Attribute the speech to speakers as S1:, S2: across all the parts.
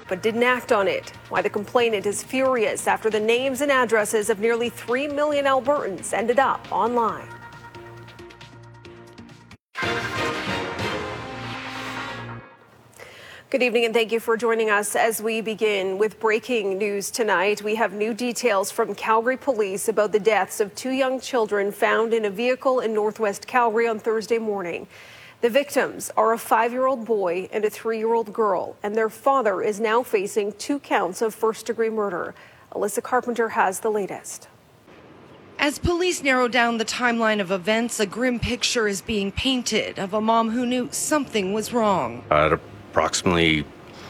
S1: but didn't act on it. Why the complainant is furious after the names and addresses of nearly 3 million Albertans ended up online. Good evening and thank you for joining us as we begin with breaking news tonight. We have new details from Calgary Police about the deaths of 2 young children found in a vehicle in northwest Calgary on Thursday morning. The victims are a 5-year-old boy and a 3-year-old girl, and their father is now facing 2 counts of first-degree murder. Alyssa Carpenter has the latest.
S2: As police narrow down the timeline of events, a grim picture is being painted of a mom who knew something was wrong.
S3: At approximately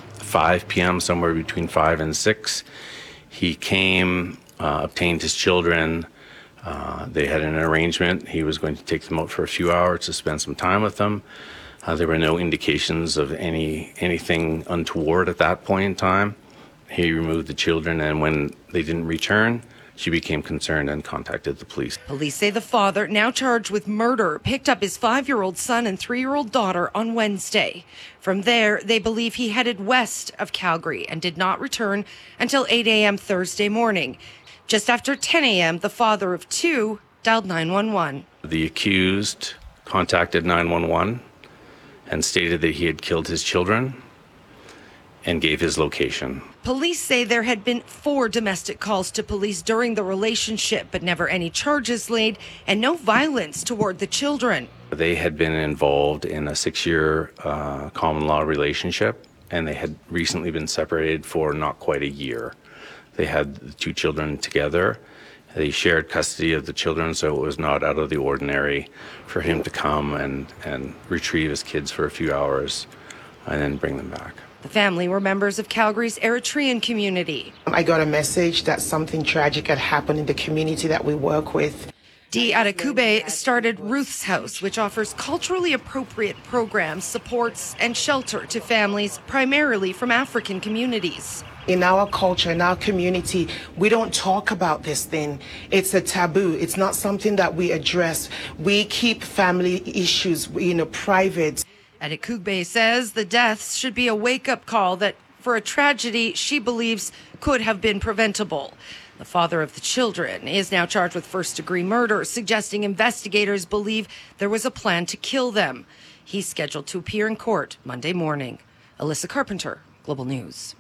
S3: 5 p.m., somewhere between 5 and 6, he came, obtained his children. They had an arrangement. He was going to take them out for a few hours to spend some time with them. There were no indications of anything untoward at that point in time. He removed the children, and when they didn't return, she became concerned and contacted the police.
S2: Police say the father, now charged with murder, picked up his 5-year-old son and 3-year-old daughter on Wednesday. From there, they believe he headed west of Calgary and did not return until 8 a.m. Thursday morning. Just after 10 a.m., the father of 2 dialed 911.
S3: The accused contacted 911 and stated that he had killed his children and gave his location.
S2: Police say there had been 4 domestic calls to police during the relationship, but never any charges laid and no violence toward the children.
S3: They had been involved in a 6-year common law relationship, and they had recently been separated for not quite a year. They had the 2 children together. They shared custody of the children, so it was not out of the ordinary for him to come and retrieve his kids for a few hours and then bring them back.
S2: The family were members of Calgary's Eritrean community.
S4: I got a message that something tragic had happened in the community that we work with.
S2: Dee Adekube started Ruth's House, which offers culturally appropriate programs, supports, and shelter to families primarily from African communities.
S4: In our culture, in our community, we don't talk about this thing. It's a taboo. It's not something that we address. We keep family issues, private.
S2: Adekube says the deaths should be a wake-up call that for a tragedy she believes could have been preventable. The father of the children is now charged with first-degree murder, suggesting investigators believe there was a plan to kill them. He's scheduled to appear in court Monday morning. Alyssa Carpenter, Global News.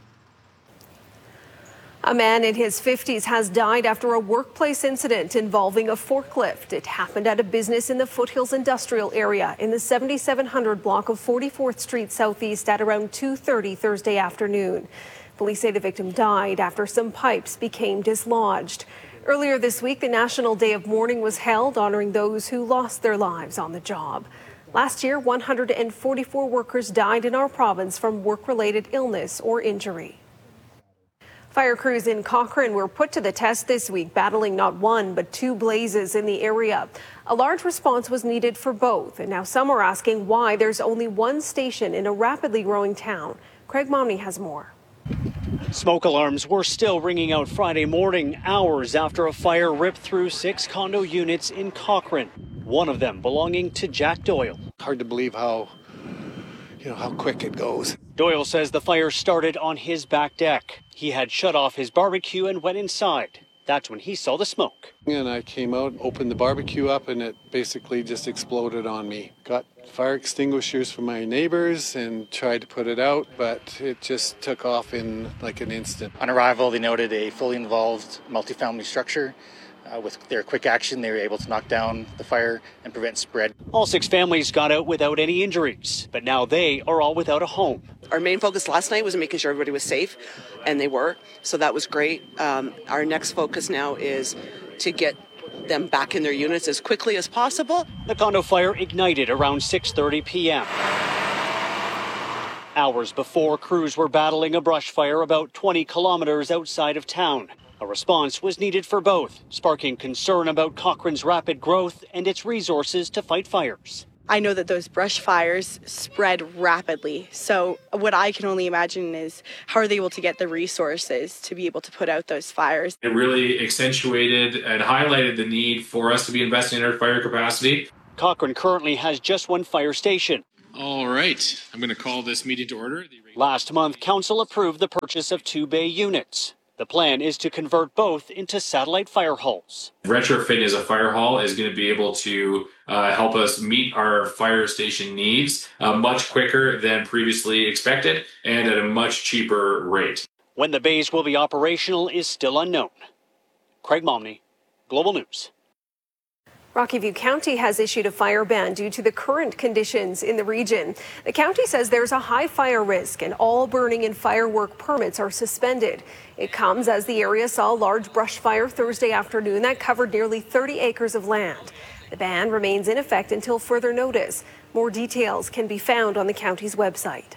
S1: A man in his 50s has died after a workplace incident involving a forklift. It happened at a business in the Foothills Industrial area in the 7700 block of 44th Street Southeast at around 2:30 Thursday afternoon. Police say the victim died after some pipes became dislodged. Earlier this week, the National Day of Mourning was held, honoring those who lost their lives on the job. Last year, 144 workers died in our province from work-related illness or injury. Fire crews in Cochrane were put to the test this week, battling not 1 but 2 blazes in the area. A large response was needed for both, and now some are asking why there's only 1 station in a rapidly growing town. Craig Momney has more.
S5: Smoke alarms were still ringing out Friday morning, hours after a fire ripped through 6 condo units in Cochrane, one of them belonging to Jack Doyle.
S6: Hard to believe how quick it goes.
S5: Doyle says the fire started on his back deck. He had shut off his barbecue and went inside. That's when he saw the smoke.
S6: And I came out, opened the barbecue up, and it basically just exploded on me. Got fire extinguishers from my neighbors and tried to put it out, but it just took off in like an instant.
S7: On arrival, they noted a fully involved multifamily structure. With their quick action, they were able to knock down the fire and prevent spread.
S5: All 6 families got out without any injuries, but now they are all without a home.
S8: Our main focus last night was making sure everybody was safe, and they were, so that was great. Our next focus now is to get them back in their units as quickly as possible.
S5: The condo fire ignited around 6:30 p.m. Hours before, crews were battling a brush fire about 20 kilometers outside of town. A response was needed for both, sparking concern about Cochrane's rapid growth and its resources to fight fires.
S9: I know that those brush fires spread rapidly. So what I can only imagine is how are they able to get the resources to be able to put out those fires?
S10: It really accentuated and highlighted the need for us to be investing in our fire capacity.
S5: Cochrane currently has just 1 fire station.
S10: All right, I'm going to call this meeting to order.
S5: Last month, Council approved the purchase of 2 bay units. The plan is to convert both into satellite fire halls.
S10: Retrofit as a fire hall is going to be able to help us meet our fire station needs much quicker than previously expected and at a much cheaper rate.
S5: When the bays will be operational is still unknown. Craig Momney, Global News.
S1: Rocky View County has issued a fire ban due to the current conditions in the region. The county says there's a high fire risk and all burning and firework permits are suspended. It comes as the area saw a large brush fire Thursday afternoon that covered nearly 30 acres of land. The ban remains in effect until further notice. More details can be found on the county's website.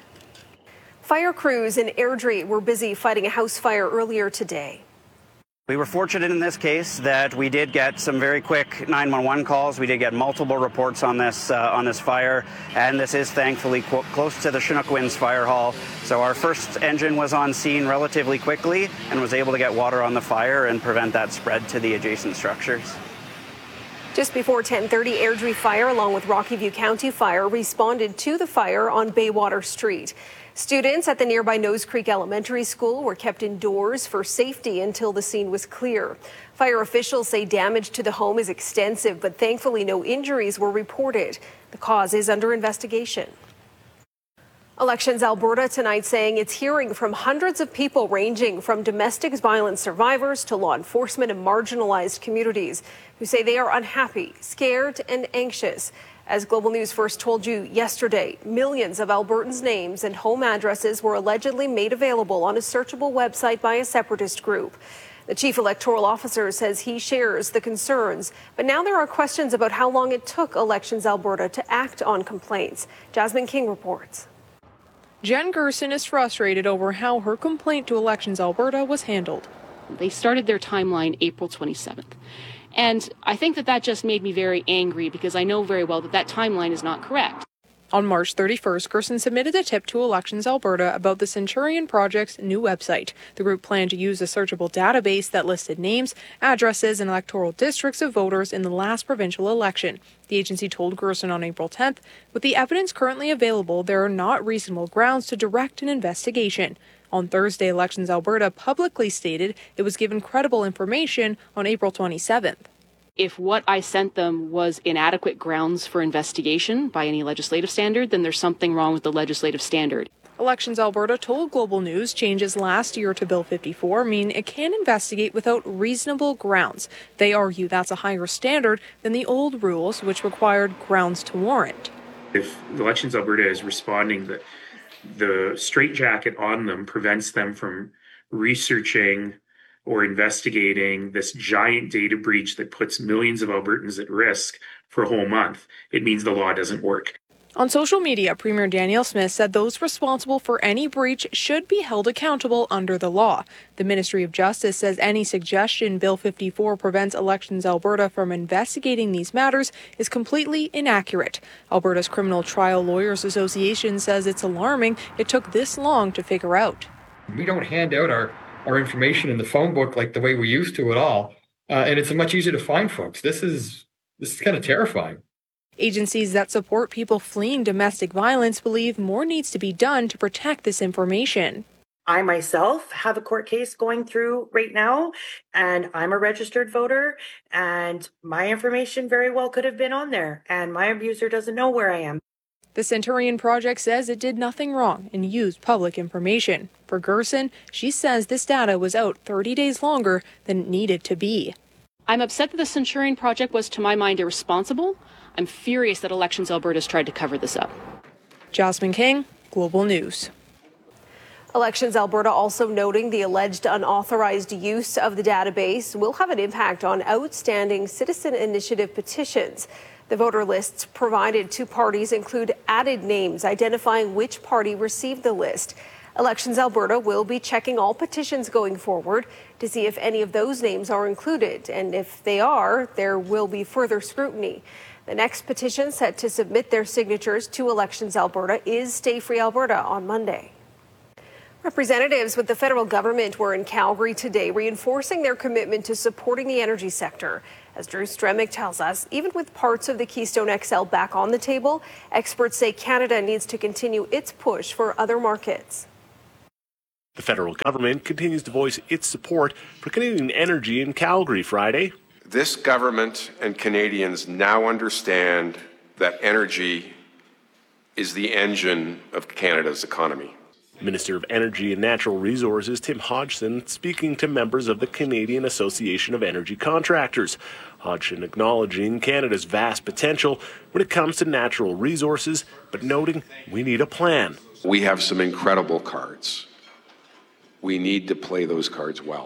S1: Fire crews in Airdrie were busy fighting a house fire earlier today.
S11: We were fortunate in this case that we did get some very quick 911 calls. We did get multiple reports on this fire, and this is thankfully close to the Chinook Winds Fire Hall. So our first engine was on scene relatively quickly and was able to get water on the fire and prevent that spread to the adjacent structures.
S1: Just before 10:30, Airdrie Fire, along with Rocky View County Fire, responded to the fire on Baywater Street. Students at the nearby Nose Creek Elementary School were kept indoors for safety until the scene was clear. Fire officials say damage to the home is extensive, but thankfully no injuries were reported. The cause is under investigation. Elections Alberta tonight saying it's hearing from hundreds of people ranging from domestic violence survivors to law enforcement and marginalized communities who say they are unhappy, scared, and anxious. As Global News first told you yesterday, millions of Albertans' names and home addresses were allegedly made available on a searchable website by a separatist group. The chief electoral officer says he shares the concerns, but now there are questions about how long it took Elections Alberta to act on complaints. Jasmine King reports.
S12: Jen Gerson is frustrated over how her complaint to Elections Alberta was handled.
S13: They started their timeline April 27th. And I think that just made me very angry because I know very well that timeline is not correct.
S12: On March 31st, Gerson submitted a tip to Elections Alberta about the Centurion Project's new website. The group planned to use a searchable database that listed names, addresses, and electoral districts of voters in the last provincial election. The agency told Gerson on April 10th, with the evidence currently available, there are not reasonable grounds to direct an investigation. On Thursday, Elections Alberta publicly stated it was given credible information on April 27th.
S13: If what I sent them was inadequate grounds for investigation by any legislative standard, then there's something wrong with the legislative standard.
S12: Elections Alberta told Global News changes last year to Bill 54 mean it can investigate without reasonable grounds. They argue that's a higher standard than the old rules, which required grounds to warrant.
S14: If Elections Alberta is responding that the straitjacket on them prevents them from researching or investigating this giant data breach that puts millions of Albertans at risk for a whole month, it means the law doesn't work.
S12: On social media, Premier Danielle Smith said those responsible for any breach should be held accountable under the law. The Ministry of Justice says any suggestion Bill 54 prevents Elections Alberta from investigating these matters is completely inaccurate. Alberta's Criminal Trial Lawyers Association says it's alarming it took this long to figure out.
S15: We don't hand out our information in the phone book like the way we used to at all. And it's much easier to find folks. This is kind of terrifying.
S12: Agencies that support people fleeing domestic violence believe more needs to be done to protect this information.
S16: I myself have a court case going through right now, and I'm a registered voter, and my information very well could have been on there, and my abuser doesn't know where I am.
S12: The Centurion Project says it did nothing wrong and used public information. For Gerson, she says this data was out 30 days longer than it needed to be.
S13: I'm upset that the Centurion Project was, to my mind, irresponsible. I'm furious that Elections Alberta has tried to cover this up.
S12: Jasmine King, Global News.
S1: Elections Alberta also noting the alleged unauthorized use of the database will have an impact on outstanding citizen initiative petitions. The voter lists provided to parties include added names identifying which party received the list. Elections Alberta will be checking all petitions going forward to see if any of those names are included, and if they are, there will be further scrutiny. The next petition set to submit their signatures to Elections Alberta is Stay Free Alberta on Monday. Representatives with the federal government were in Calgary today reinforcing their commitment to supporting the energy sector. As Drew Stremick tells us, even with parts of the Keystone XL back on the table, experts say Canada needs to continue its push for other markets.
S17: The federal government continues to voice its support for Canadian energy in Calgary Friday.
S18: This government and Canadians now understand that energy is the engine of Canada's economy.
S17: Minister of Energy and Natural Resources Tim Hodgson speaking to members of the Canadian Association of Energy Contractors. Hodgson acknowledging Canada's vast potential when it comes to natural resources, but noting we need a plan.
S18: We have some incredible cards. We need to play those cards well.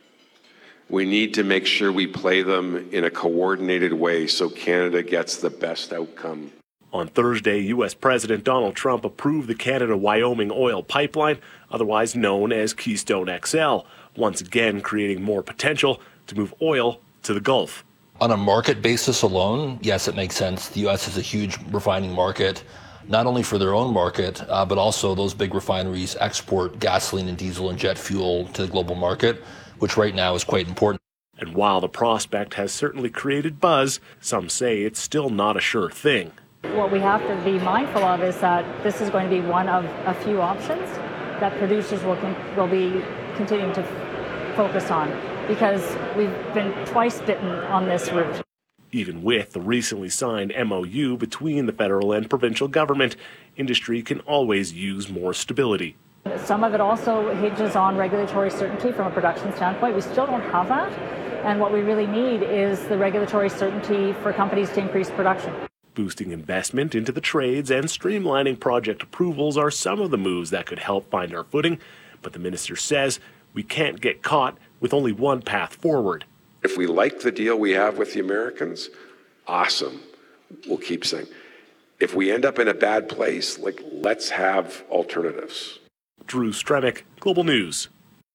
S18: We need to make sure we play them in a coordinated way so Canada gets the best outcome.
S17: On Thursday, U.S. President Donald Trump approved the Canada-Wyoming oil pipeline, otherwise known as Keystone XL, once again creating more potential to move oil to the Gulf.
S19: On a market basis alone, yes, it makes sense. The U.S. is a huge refining market, not only for their own market, but also those big refineries export gasoline and diesel and jet fuel to the global market, which right now is quite important.
S17: And while the prospect has certainly created buzz, some say it's still not a sure thing.
S20: What we have to be mindful of is that this is going to be one of a few options that producers will be continuing to focus on, because we've been twice bitten on this route.
S17: Even with the recently signed MOU between the federal and provincial government, industry can always use more stability.
S20: Some of it also hinges on regulatory certainty from a production standpoint. We still don't have that, and what we really need is the regulatory certainty for companies to increase production.
S17: Boosting investment into the trades and streamlining project approvals are some of the moves that could help find our footing, but the minister says we can't get caught with only one path forward.
S18: If we like the deal we have with the Americans, awesome. We'll keep saying. If we end up in a bad place, let's have alternatives.
S17: Drew Stremick, Global News.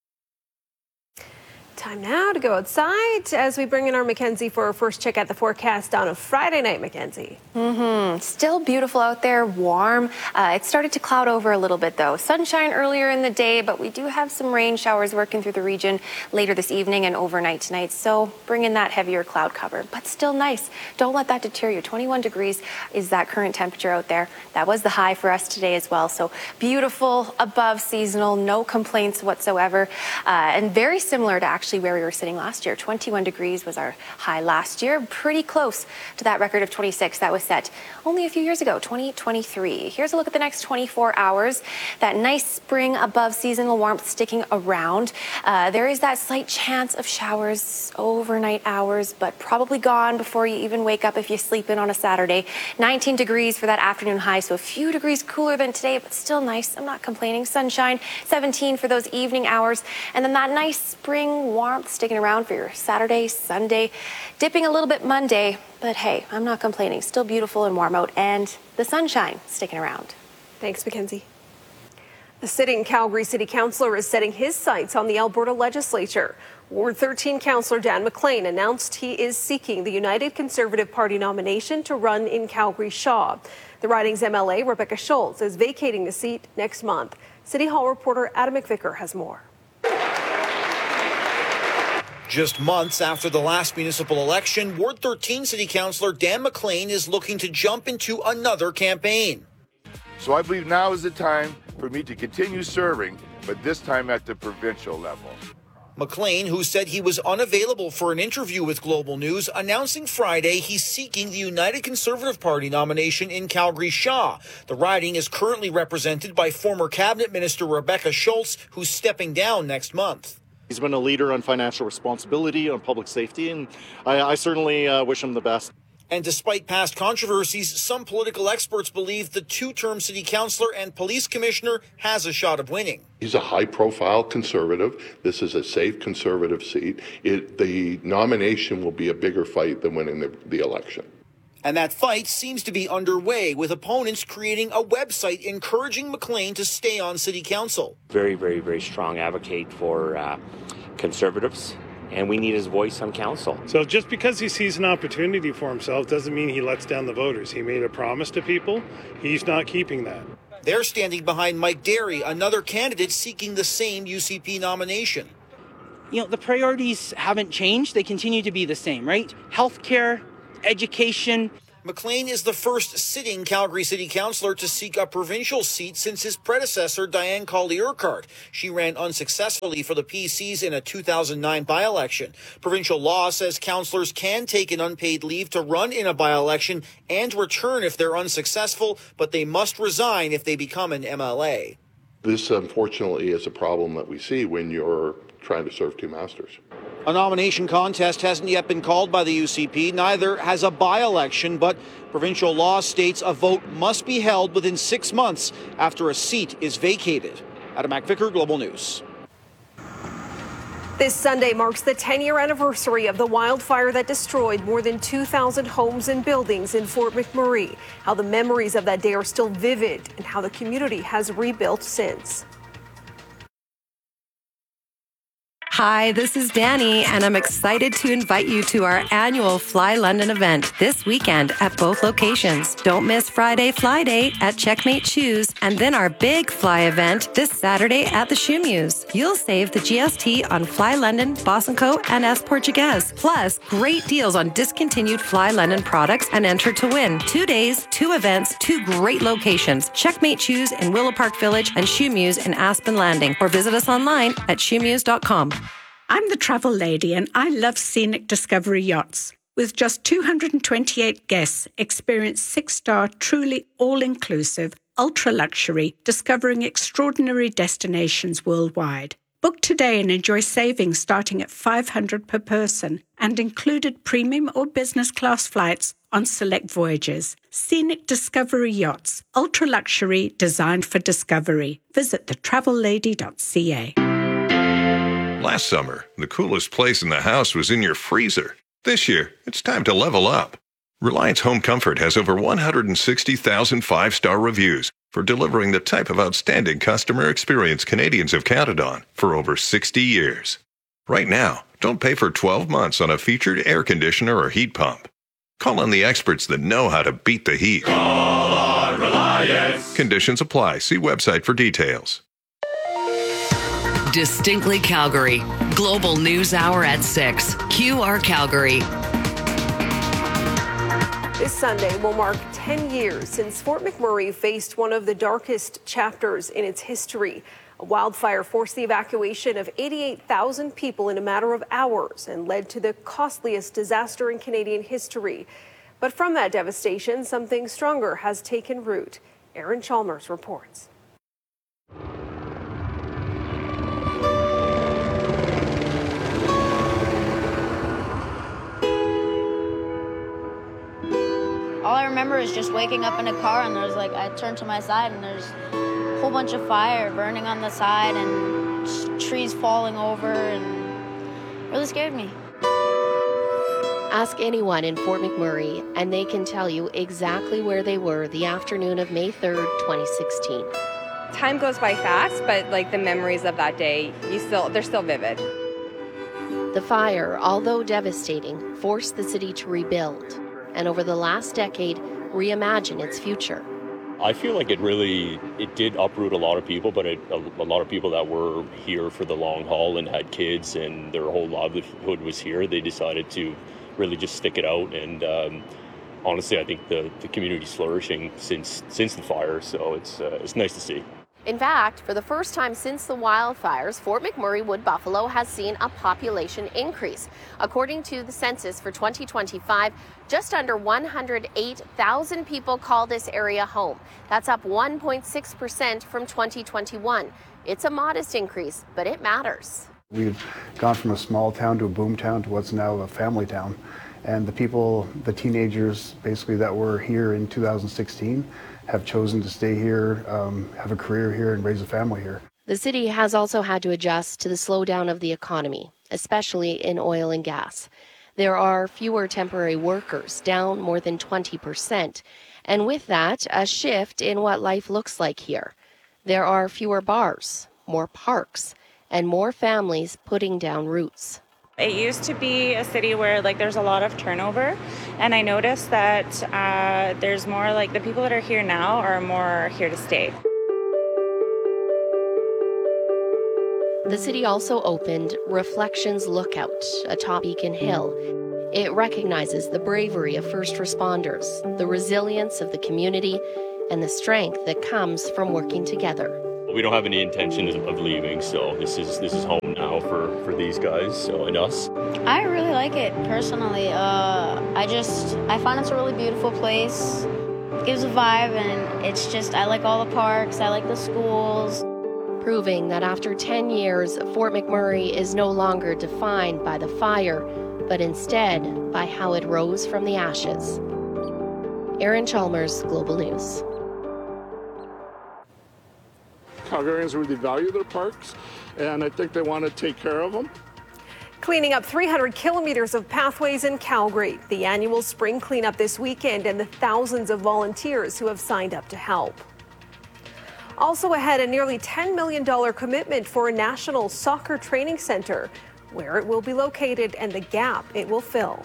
S1: Time now to go outside as we bring in our Mackenzie for our first check at the forecast on a Friday night, Mackenzie.
S21: Still beautiful out there, warm. It started to cloud over a little bit, though. Sunshine earlier in the day, but we do have some rain showers working through the region later this evening and overnight tonight. So bring in that heavier cloud cover, but still nice. Don't let that deter you. 21 degrees is that current temperature out there. That was the high for us today as well. So beautiful, above seasonal, no complaints whatsoever, and very similar to actually where we were sitting last year. 21 degrees was our high last year, pretty close to that record of 26 that was set only a few years ago, 2023. Here's a look at the next 24 hours. That nice spring above seasonal warmth sticking around. There is that slight chance of showers overnight hours, but probably gone before you even wake up if you sleep in on a Saturday. 19 degrees for that afternoon high, so a few degrees cooler than today, but still nice. I'm not complaining. Sunshine, 17 for those evening hours, and then that nice spring warmth sticking around for your Saturday, Sunday, dipping a little bit Monday, but hey, I'm not complaining. Still beautiful and warm out, and the sunshine sticking around.
S1: Thanks, Mackenzie. The sitting Calgary City Councillor is setting his sights on the Alberta Legislature. Ward 13 Councillor Dan McLean announced he is seeking the United Conservative Party nomination to run in Calgary-Shaw. The riding's MLA, Rebecca Schultz, is vacating the seat next month. City Hall reporter Adam McVicker has more.
S22: Just months after the last municipal election, Ward 13 City Councillor Dan McLean is looking to jump into another campaign.
S23: So I believe now is the time for me to continue serving, but this time at the provincial level.
S22: McLean, who said he was unavailable for an interview with Global News, announcing Friday he's seeking the United Conservative Party nomination in Calgary-Shaw. The riding is currently represented by former Cabinet Minister Rebecca Schultz, who's stepping down next month.
S24: He's been a leader on financial responsibility, on public safety, and I certainly wish him the best.
S22: And despite past controversies, some political experts believe the two-term city councillor and police commissioner has a shot of winning.
S25: He's a high-profile conservative. This is a safe conservative seat. The nomination will be a bigger fight than winning the election.
S22: And that fight seems to be underway, with opponents creating a website encouraging McLean to stay on city council.
S26: Very, very, very strong advocate for conservatives, and we need his voice on council.
S27: So just because he sees an opportunity for himself doesn't mean he lets down the voters. He made a promise to people. He's not keeping that.
S22: They're standing behind Mike Derry, another candidate seeking the same UCP nomination.
S2: the priorities haven't changed. They continue to be the same, right? Healthcare, education.
S22: McLean is the first sitting Calgary City Councillor to seek a provincial seat since his predecessor, Diane Colley-Urquhart. She ran unsuccessfully for the PCs in a 2009 by-election. Provincial law says councillors can take an unpaid leave to run in a by-election and return if they're unsuccessful, but they must resign if they become an MLA.
S25: This, unfortunately, is a problem that we see when you're trying to serve two masters.
S22: A nomination contest hasn't yet been called by the UCP, neither has a by-election, but provincial law states a vote must be held within 6 months after a seat is vacated. Adam McVicker, Global News.
S1: This Sunday marks the 10-year anniversary of the wildfire that destroyed more than 2,000 homes and buildings in Fort McMurray. How the memories of that day are still vivid and how the community has rebuilt since.
S3: Hi, this is Danny, and I'm excited to invite you to our annual Fly London event this weekend at both locations. Don't miss Friday Fly Day at Checkmate Shoes, and then our big Fly event this Saturday at the Shoe Muse. You'll save the GST on Fly London, Boston Co, and S Portuguese. Plus, great deals on discontinued Fly London products and enter to win. 2 days, 2 events, 2 great locations. Checkmate Shoes in Willow Park Village and Shoe Muse in Aspen Landing, or visit us online at shoemuse.com.
S4: I'm the travel lady and I love Scenic Discovery Yachts. With just 228 guests, experience 6-star, truly all-inclusive, ultra-luxury, discovering extraordinary destinations worldwide. Book today and enjoy savings starting at $500 per person and included premium or business class flights on select voyages. Scenic Discovery Yachts, ultra-luxury, designed for discovery. Visit thetravellady.ca.
S6: Last summer, the coolest place in the house was in your freezer. This year, it's time to level up. Reliance Home Comfort has over 160,000 5-star reviews for delivering the type of outstanding customer experience Canadians have counted on for over 60 years. Right now, don't pay for 12 months on a featured air conditioner or heat pump. Call on the experts that know how to beat the heat.
S7: Call on Reliance.
S6: Conditions apply. See website for details.
S8: Distinctly Calgary. Global News Hour at 6. QR Calgary.
S1: This Sunday will mark 10 years since Fort McMurray faced one of the darkest chapters in its history. A wildfire forced the evacuation of 88,000 people in a matter of hours and led to the costliest disaster in Canadian history. But from that devastation, something stronger has taken root. Aaron Chalmers reports.
S9: All I remember is just waking up in a car and I turned to my side and there's a whole bunch of fire burning on the side and trees falling over, and it really scared me.
S28: Ask anyone in Fort McMurray and they can tell you exactly where they were the afternoon of May 3rd, 2016.
S29: Time goes by fast, but the memories of that day, they're still vivid.
S28: The fire, although devastating, forced the city to rebuild and over the last decade, reimagine its future.
S30: I feel like it did uproot a lot of people, but a lot of people that were here for the long haul and had kids and their whole livelihood was here, they decided to really just stick it out. And honestly, I think the community's flourishing since the fire, so it's nice to see.
S28: In fact, for the first time since the wildfires, Fort McMurray Wood Buffalo has seen a population increase. According to the census for 2025, just under 108,000 people call this area home. That's up 1.6% from 2021. It's a modest increase, but it matters.
S31: We've gone from a small town to a boom town to what's now a family town. And the people, the teenagers basically that were here in 2016, have chosen to stay here, have a career here, and raise a family here.
S28: The city has also had to adjust to the slowdown of the economy, especially in oil and gas. There are fewer temporary workers, down more than 20%, and with that, a shift in what life looks like here. There are fewer bars, more parks, and more families putting down roots.
S32: It used to be a city where there's a lot of turnover, and I noticed that there's more the people that are here now are more here to stay.
S28: The city also opened Reflections Lookout atop Beacon Hill. It recognizes the bravery of first responders, the resilience of the community, and the strength that comes from working together.
S30: We don't have any intention of leaving, so this is home now for these guys, and us.
S9: I really like it personally. I find it's a really beautiful place. It gives a vibe, and I like all the parks, I like the schools.
S28: Proving that after 10 years, Fort McMurray is no longer defined by the fire, but instead by how it rose from the ashes. Erin Chalmers, Global News.
S5: Calgarians really value their parks, and I think they want to take care of them.
S1: Cleaning up 300 kilometers of pathways in Calgary. The annual spring cleanup this weekend and the thousands of volunteers who have signed up to help. Also ahead, a nearly $10 million commitment for a national soccer training center, where it will be located and the gap it will fill.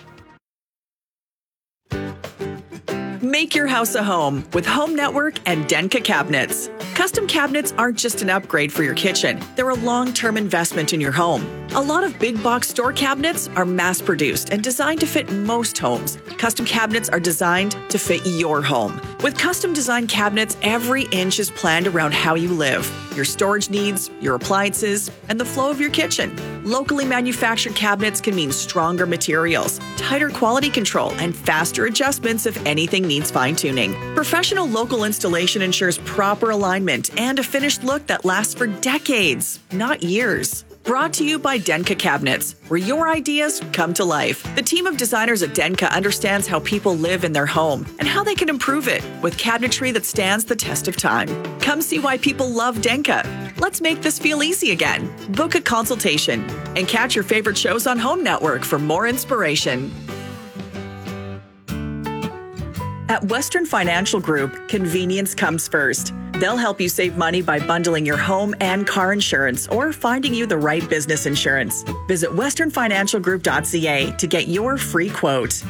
S10: Make your house a home with Home Network and Denka cabinets. Custom cabinets aren't just an upgrade for your kitchen. They're a long-term investment in your home. A lot of big box store cabinets are mass-produced and designed to fit most homes. Custom cabinets are designed to fit your home. With custom designed cabinets, every inch is planned around how you live, your storage needs, your appliances, and the flow of your kitchen. Locally manufactured cabinets can mean stronger materials, tighter quality control, and faster adjustments if anything needs fine-tuning. Professional local installation ensures proper alignment and a finished look that lasts for decades, not years. Brought to you by Denka Cabinets, where your ideas come to life. The team of designers at Denka understands how people live in their home and how they can improve it with cabinetry that stands the test of time. Come see why people love Denka. Let's make this feel easy again. Book a consultation and catch your favorite shows on Home Network for more inspiration. At Western Financial Group, convenience comes first. They'll help you save money by bundling your home and car insurance or finding you the right business insurance. Visit westernfinancialgroup.ca to get your free quote.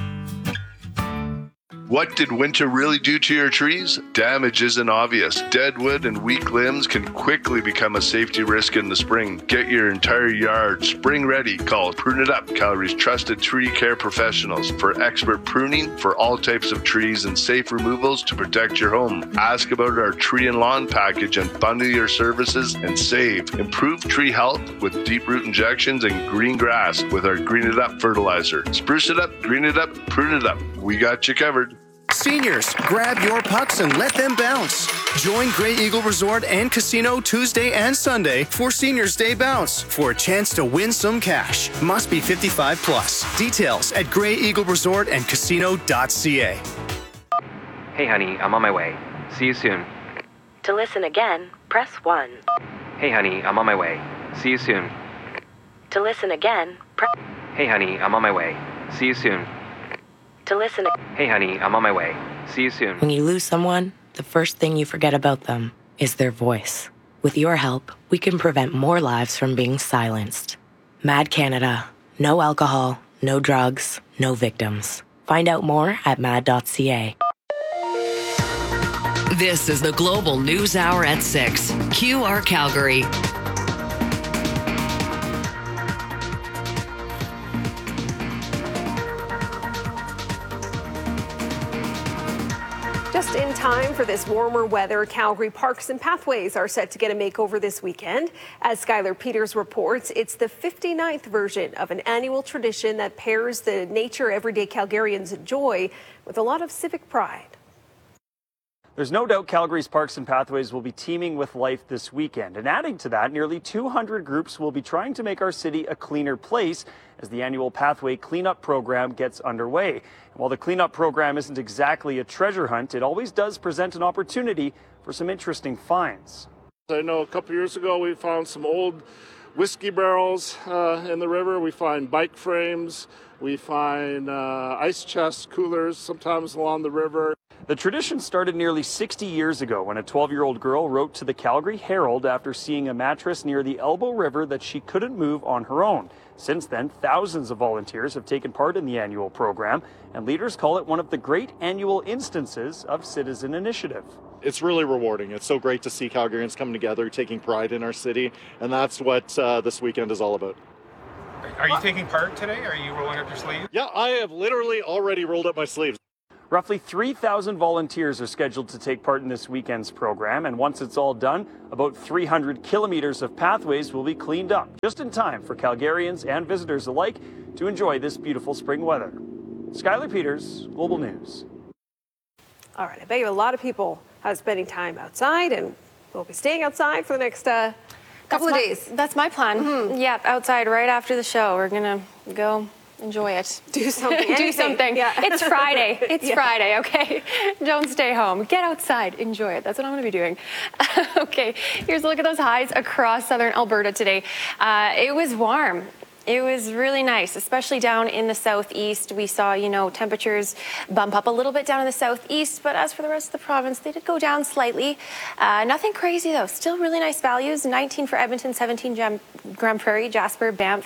S25: What did winter really do to your trees? Damage isn't obvious. Dead wood and weak limbs can quickly become a safety risk in the spring. Get your entire yard spring ready. Call Prune It Up, Calgary's trusted tree care professionals, for expert pruning for all types of trees and safe removals to protect your home. Ask about our tree and lawn package and bundle your services and save. Improve tree health with deep root injections and green grass with our Green It Up fertilizer. Spruce it up, green it up, prune it up. We got you covered.
S11: Seniors, grab your pucks and let them bounce. Join Grey Eagle Resort and Casino Tuesday and Sunday for Seniors Day Bounce for a chance to win some cash. Must be 55 plus. Details at Grey Eagle Resort and Casino.ca.
S12: Hey honey, I'm on my way. See you soon.
S3: To listen again, press 1.
S12: Hey honey, I'm on my way. See you soon.
S3: To listen again, press...
S12: Hey honey, I'm on my way. See you soon.
S3: To listen...
S12: Hey honey, I'm on my way. See you soon.
S13: When you lose someone, the first thing you forget about them is their voice. With your help, we can prevent more lives from being silenced. MAD Canada. No alcohol, no drugs, no victims. Find out more at mad.ca.
S8: This is the Global News Hour at 6. QR Calgary.
S1: Just in time for this warmer weather, Calgary parks and pathways are set to get a makeover this weekend. As Skylar Peters reports, it's the 59th version of an annual tradition that pairs the nature everyday Calgarians enjoy with a lot of civic pride.
S14: There's no doubt Calgary's parks and pathways will be teeming with life this weekend. And adding to that, nearly 200 groups will be trying to make our city a cleaner place as the annual Pathway Cleanup Program gets underway. And while the cleanup program isn't exactly a treasure hunt, it always does present an opportunity for some interesting finds.
S5: I know a couple years ago we found some old whiskey barrels in the river. We find bike frames. We find ice chest coolers sometimes along the river.
S14: The tradition started nearly 60 years ago when a 12-year-old girl wrote to the Calgary Herald after seeing a mattress near the Elbow River that she couldn't move on her own. Since then, thousands of volunteers have taken part in the annual program, and leaders call it one of the great annual instances of citizen initiative.
S2: It's really rewarding. It's so great to see Calgarians come together, taking pride in our city, and that's what this weekend is all about.
S15: Are you taking part today? Are you rolling up your sleeves?
S2: Yeah, I have literally already rolled up my sleeves.
S14: Roughly 3,000 volunteers are scheduled to take part in this weekend's program, and once it's all done, about 300 kilometers of pathways will be cleaned up, just in time for Calgarians and visitors alike to enjoy this beautiful spring weather. Skylar Peters, Global News.
S1: All right, I bet you a lot of people are spending time outside and will be staying outside for the next couple of days.
S29: That's my plan. Mm-hmm. Yep, outside right after the show. We're going to go enjoy it.
S1: Do something.
S29: Do something.
S1: Yeah.
S29: It's Friday. It's
S1: Yeah.
S29: Friday, okay? Don't stay home. Get outside. Enjoy it. That's what I'm going to be doing. Okay, here's a look at those highs across southern Alberta today. It was warm. It was really nice, especially down in the southeast. We saw, temperatures bump up a little bit down in the southeast, but as for the rest of the province, they did go down slightly. Nothing crazy, though. Still really nice values. 19 for Edmonton, 17 Grand Prairie, Jasper, Banff,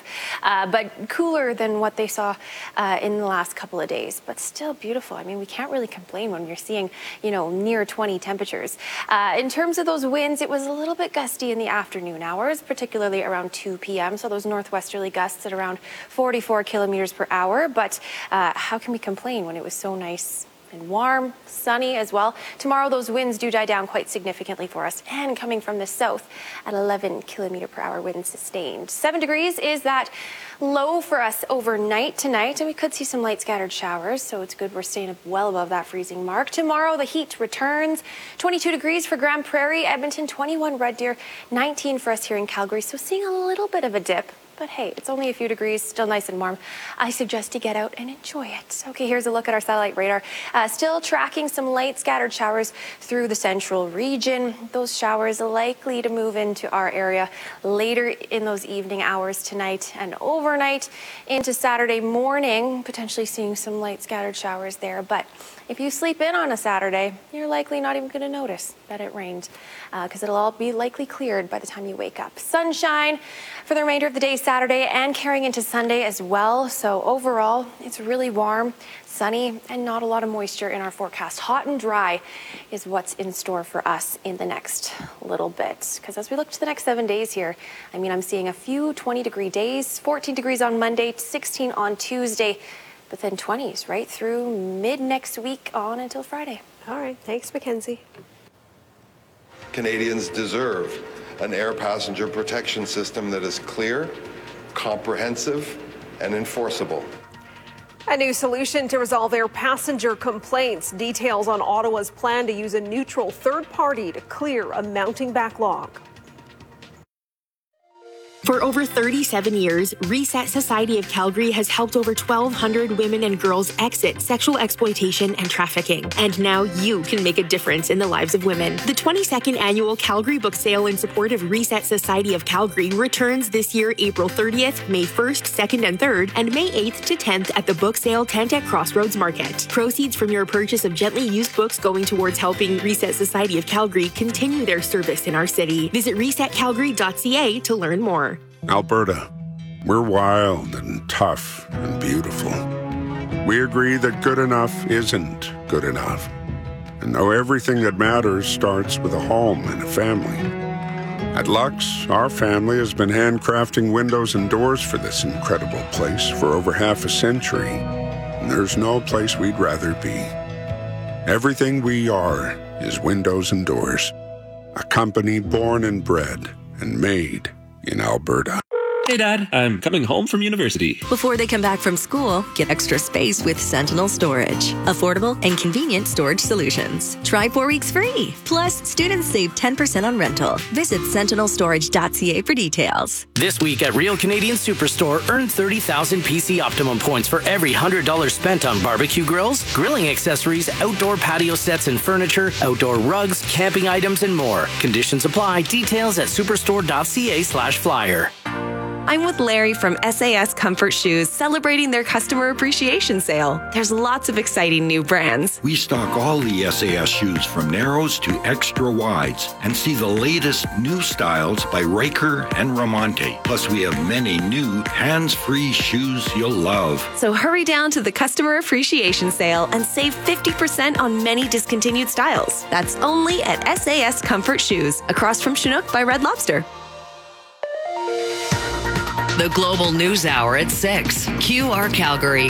S29: but cooler than what they saw in the last couple of days, but still beautiful. I mean, we can't really complain when you're seeing, near 20 temperatures. In terms of those winds, it was a little bit gusty in the afternoon hours, particularly around 2 p.m., so those northwesterly gusts at around 44 kilometers per hour. But how can we complain when it was so nice and warm, sunny as well? Tomorrow, those winds do die down quite significantly for us, and coming from the south at 11 kilometer per hour wind sustained. 7 degrees is that low for us overnight tonight, and we could see some light scattered showers, so it's good we're staying up well above that freezing mark. Tomorrow, the heat returns. 22 degrees for Grand Prairie, Edmonton, 21 Red Deer, 19 for us here in Calgary, so seeing a little bit of a dip. But hey, it's only a few degrees, still nice and warm. I suggest you get out and enjoy it. Okay, here's a look at our satellite radar. Still tracking some light scattered showers through the central region. Those showers are likely to move into our area later in those evening hours tonight and overnight into Saturday morning, potentially seeing some light scattered showers there. But if you sleep in on a Saturday, you're likely not even going to notice that it rained because it'll all be likely cleared by the time you wake up. Sunshine for the remainder of the day Saturday and carrying into Sunday as well. So overall, it's really warm, sunny, and not a lot of moisture in our forecast. Hot and dry is what's in store for us in the next little bit. Because as we look to the next 7 days here, I'm seeing a few 20-degree days, 14 degrees on Monday, 16 on Tuesday, but then 20s right through mid next week on until Friday.
S1: All right. Thanks, Mackenzie.
S16: Canadians deserve an air passenger protection system that is clear, comprehensive, and enforceable.
S1: A new solution to resolve air passenger complaints. Details on Ottawa's plan to use a neutral third party to clear a mounting backlog.
S17: For over 37 years, Reset Society of Calgary has helped over 1,200 women and girls exit sexual exploitation and trafficking. And now you can make a difference in the lives of women. The 22nd annual Calgary Book Sale in support of Reset Society of Calgary returns this year, April 30th, May 1st, 2nd, and 3rd, and May 8th to 10th at the Book Sale tent at Crossroads Market. Proceeds from your purchase of gently used books going towards helping Reset Society of Calgary continue their service in our city. Visit resetcalgary.ca to learn more.
S18: Alberta, we're wild and tough and beautiful. We agree that good enough isn't good enough. And know everything that matters starts with a home and a family. At Lux, our family has been handcrafting windows and doors for this incredible place for over half a century. And there's no place we'd rather be. Everything we are is windows and doors. A company born and bred and made in Alberta.
S19: Hey, Dad. I'm coming home from university.
S20: Before they come back from school, get extra space with Sentinel Storage. Affordable and convenient storage solutions. Try 4 weeks free. Plus, students save 10% on rental. Visit sentinelstorage.ca for details.
S21: This week at Real Canadian Superstore, earn 30,000 PC Optimum points for every $100 spent on barbecue grills, grilling accessories, outdoor patio sets and furniture, outdoor rugs, camping items, and more. Conditions apply. Details at superstore.ca/flyer.
S3: I'm with Larry from SAS Comfort Shoes, celebrating their customer appreciation sale. There's lots of exciting new brands.
S4: We stock all the SAS shoes from narrows to extra wides and see the latest new styles by Riker and Ramonte. Plus, we have many new hands-free shoes you'll love.
S3: So hurry down to the customer appreciation sale and save 50% on many discontinued styles. That's only at SAS Comfort Shoes, across from Chinook by Red Lobster.
S8: The Global News Hour at 6. QR Calgary.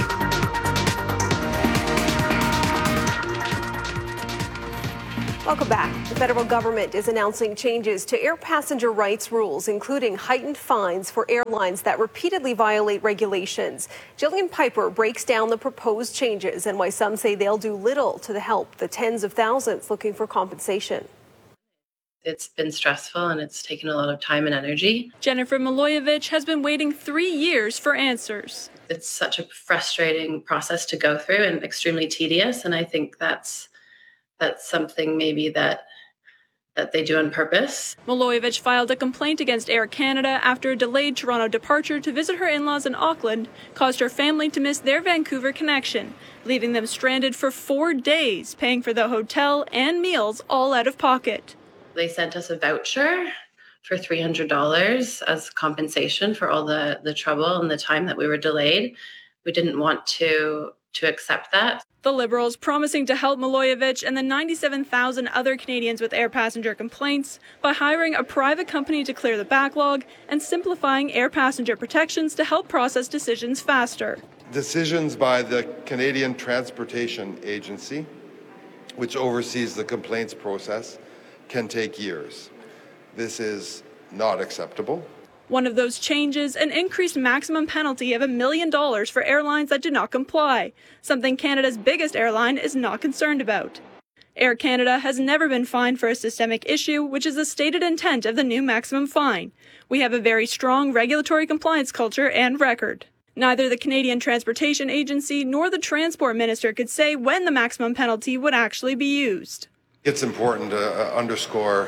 S1: Welcome back. The federal government is announcing changes to air passenger rights rules, including heightened fines for airlines that repeatedly violate regulations. Jillian Piper breaks down the proposed changes and why some say they'll do little to help the tens of thousands looking for compensation.
S6: It's been stressful and it's taken a lot of time and energy.
S7: Jennifer Milojevic has been waiting 3 years for answers.
S6: It's such a frustrating process to go through and extremely tedious, and I think that's something maybe that they do on purpose.
S7: Milojevic filed a complaint against Air Canada after a delayed Toronto departure to visit her in-laws in Auckland caused her family to miss their Vancouver connection, leaving them stranded for 4 days, paying for the hotel and meals all out of pocket.
S6: They sent us a voucher for $300 as compensation for all the trouble and the time that we were delayed. We didn't want to accept that.
S7: The Liberals promising to help Milojevic and the 97,000 other Canadians with air passenger complaints by hiring a private company to clear the backlog and simplifying air passenger protections to help process decisions faster.
S16: Decisions by the Canadian Transportation Agency, which oversees the complaints process, can take years. This is not acceptable.
S7: One of those changes, an increased maximum penalty of $1 million for airlines that do not comply, something Canada's biggest airline is not concerned about. Air Canada has never been fined for a systemic issue, which is the stated intent of the new maximum fine. We have a very strong regulatory compliance culture and record. Neither the Canadian Transportation Agency nor the Transport Minister could say when the maximum penalty would actually be used.
S16: It's important to underscore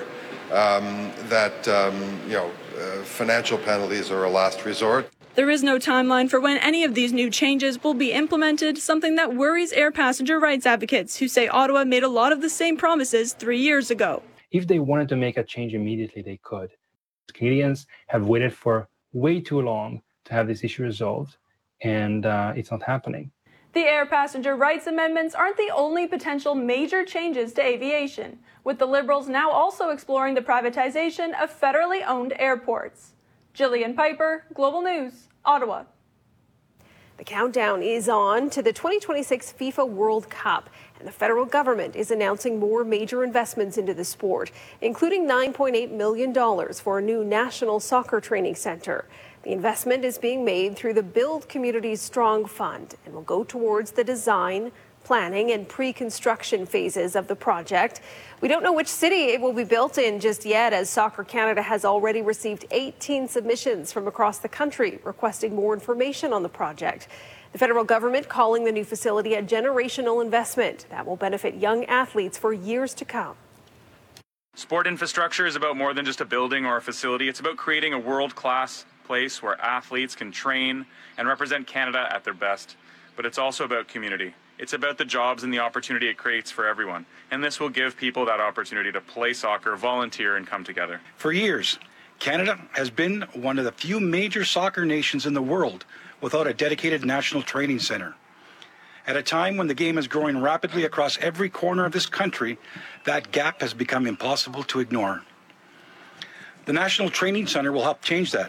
S16: that financial penalties are a last resort.
S7: There is no timeline for when any of these new changes will be implemented, something that worries air passenger rights advocates who say Ottawa made a lot of the same promises 3 years ago.
S9: If they wanted to make a change immediately, they could. Canadians have waited for way too long to have this issue resolved, and it's not happening.
S7: The air passenger rights amendments aren't the only potential major changes to aviation, with the Liberals now also exploring the privatization of federally owned airports. Jillian Piper, Global News, Ottawa.
S1: The countdown is on to the 2026 FIFA World Cup, and the federal government is announcing more major investments into the sport, including $9.8 million for a new national soccer training center. The investment is being made through the Build Communities Strong Fund and will go towards the design, planning, and pre-construction phases of the project. We don't know which city it will be built in just yet, as Soccer Canada has already received 18 submissions from across the country requesting more information on the project. The federal government calling the new facility a generational investment that will benefit young athletes for years to come.
S22: Sport infrastructure is about more than just a building or a facility. It's about creating a world-class place where athletes can train and represent Canada at their best. But it's also about community. It's about the jobs and the opportunity it creates for everyone. And this will give people that opportunity to play soccer, volunteer, and come together.
S23: For years, Canada has been one of the few major soccer nations in the world without a dedicated national training center. At a time when the game is growing rapidly across every corner of this country, that gap has become impossible to ignore. The National Training Center will help change that.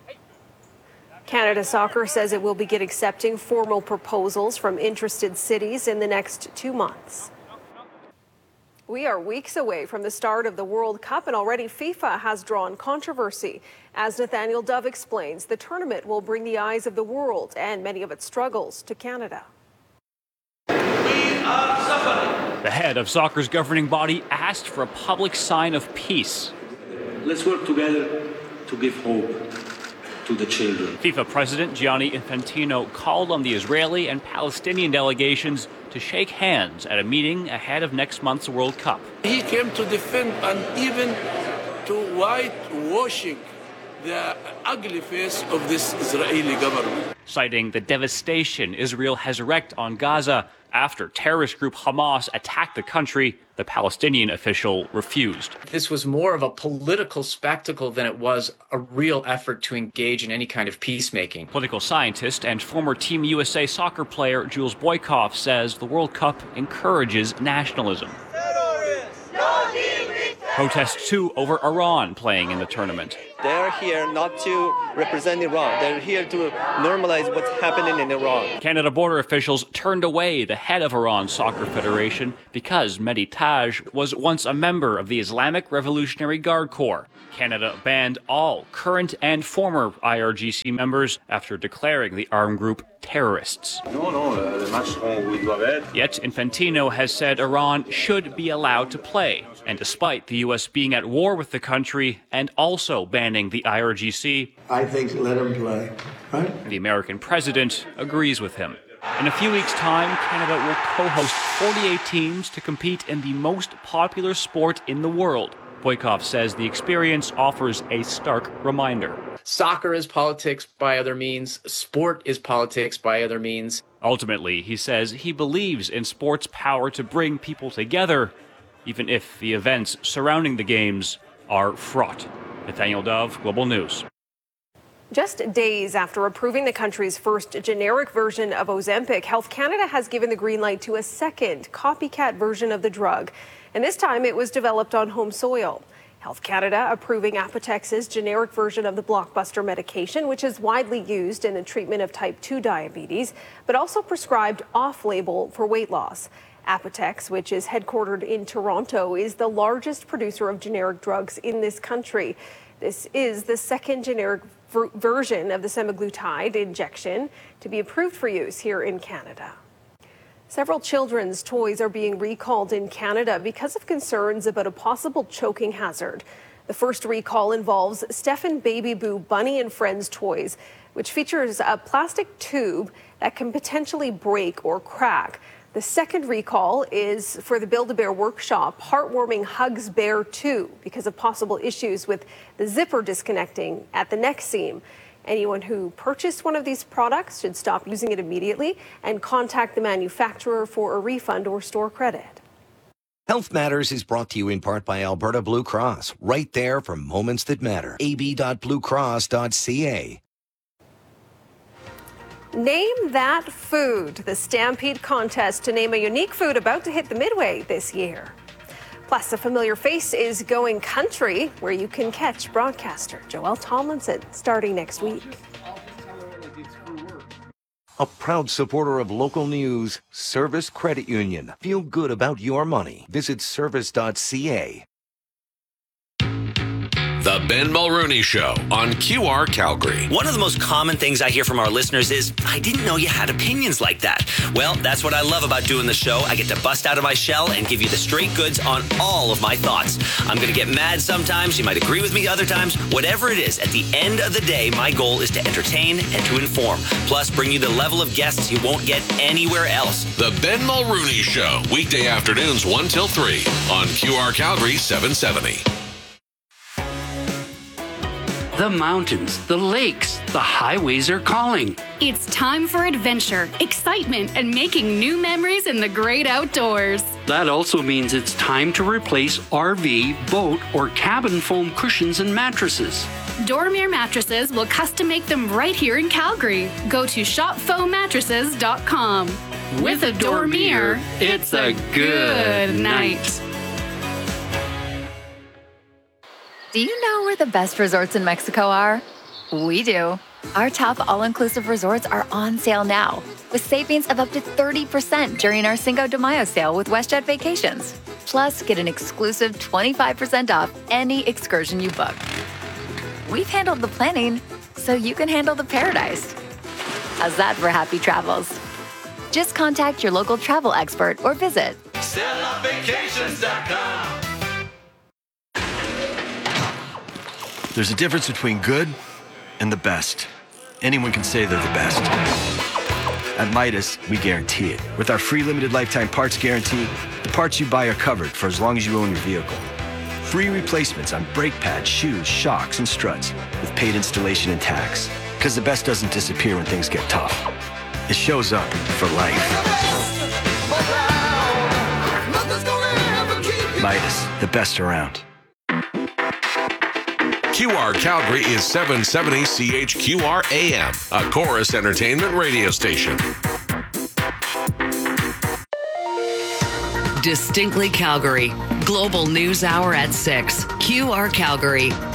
S1: Canada Soccer says it will begin accepting formal proposals from interested cities in the next 2 months. We are weeks away from the start of the World Cup, and already FIFA has drawn controversy. As Nathaniel Dove explains, the tournament will bring the eyes of the world and many of its struggles to Canada.
S24: The head of soccer's governing body asked for a public sign of peace.
S26: Let's work together to give hope to the children.
S24: FIFA President Gianni Infantino called on the Israeli and Palestinian delegations to shake hands at a meeting ahead of next month's World Cup.
S27: He came to defend and even to whitewashing
S5: the ugly face of this Israeli government.
S24: Citing the devastation Israel has wreaked on Gaza after terrorist group Hamas attacked the country, the Palestinian official refused.
S10: This was more of a political spectacle than it was a real effort to engage in any kind of peacemaking.
S24: Political scientist and former Team USA soccer player Jules Boykoff says the World Cup encourages nationalism. Protests, too, over Iran playing in the tournament.
S11: They're here not to represent Iran. They're here to normalize what's happening in Iran.
S24: Canada border officials turned away the head of Iran's soccer federation because Mehdi Taj was once a member of the Islamic Revolutionary Guard Corps. Canada banned all current and former IRGC members after declaring the armed group terrorists. Yet Infantino has said Iran should be allowed to play. And despite the U.S. being at war with the country and also banning the IRGC,
S12: I think let him play, right?
S24: The American president agrees with him. In a few weeks' time, Canada will co-host 48 teams to compete in the most popular sport in the world. Boykoff says the experience offers a stark reminder.
S10: Soccer is politics by other means. Sport is politics by other means.
S24: Ultimately, he says he believes in sport's power to bring people together, even if the events surrounding the games are fraught. Nathaniel Dove, Global News.
S1: Just days after approving the country's first generic version of Ozempic, Health Canada has given the green light to a second copycat version of the drug. And this time it was developed on home soil. Health Canada approving Apotex's generic version of the blockbuster medication, which is widely used in the treatment of type 2 diabetes, but also prescribed off-label for weight loss. Apotex, which is headquartered in Toronto, is the largest producer of generic drugs in this country. This is the second generic version of the semaglutide injection to be approved for use here in Canada. Several children's toys are being recalled in Canada because of concerns about a possible choking hazard. The first recall involves Stephen Baby Boo Bunny and Friends toys, which features a plastic tube that can potentially break or crack. The second recall is for the Build-A-Bear Workshop Heartwarming Hugs Bear 2 because of possible issues with the zipper disconnecting at the neck seam. Anyone who purchased one of these products should stop using it immediately and contact the manufacturer for a refund or store credit.
S13: Health Matters is brought to you in part by Alberta Blue Cross, right there for moments that matter. ab.bluecross.ca.
S1: Name that food, the Stampede contest to name a unique food about to hit the Midway this year. Plus, a familiar face is going country, where you can catch broadcaster Joelle Tomlinson starting next week.
S13: A proud supporter of local news, Service Credit Union. Feel good about your money. Visit service.ca.
S15: The Ben Mulrooney Show on QR Calgary.
S25: One of the most common things I hear from our listeners is, I didn't know you had opinions like that. Well, that's what I love about doing the show. I get to bust out of my shell and give you the straight goods on all of my thoughts. I'm going to get mad sometimes. You might agree with me other times. Whatever it is, at the end of the day, my goal is to entertain and to inform. Plus, bring you the level of guests you won't get anywhere else.
S15: The Ben Mulrooney Show. Weekday afternoons 1 till 3 on QR Calgary 770.
S27: The mountains, the lakes, the highways are calling.
S28: It's time for adventure, excitement, and making new memories in the great outdoors.
S27: That also means it's time to replace RV, boat, or cabin foam cushions and mattresses.
S28: Dormier Mattresses will custom make them right here in Calgary. Go to shopfoammattresses.com.
S27: With a Dormier, it's a good night.
S30: Do you know where the best resorts in Mexico are? We do. Our top all-inclusive resorts are on sale now, with savings of up to 30% during our Cinco de Mayo sale with WestJet Vacations. Plus, get an exclusive 25% off any excursion you book. We've handled the planning, so you can handle the paradise. How's that for happy travels? Just contact your local travel expert or visit
S31: StellaVacations.com.
S32: There's a difference between good and the best. Anyone can say they're the best. At Midas, we guarantee it. With our free limited lifetime parts guarantee, the parts you buy are covered for as long as you own your vehicle. free replacements on brake pads, shoes, shocks, and struts with paid installation and tax. Because the best doesn't disappear when things get tough. It shows up for life. Midas, the best around.
S15: QR Calgary is 770 CHQR AM, a Chorus Entertainment radio station.
S2: Distinctly Calgary. Global News Hour at 6. QR Calgary.